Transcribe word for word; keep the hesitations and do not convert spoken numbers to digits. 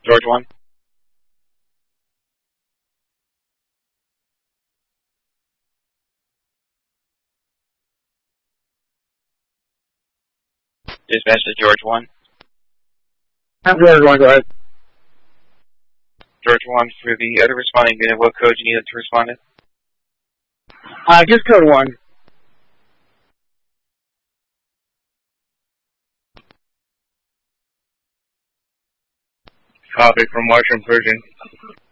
George one. Dispatch to George one. I'm George one, go ahead. George one, for the other responding unit, what code you need it to respond in? Uh, just code one. Copy from Martian Persian.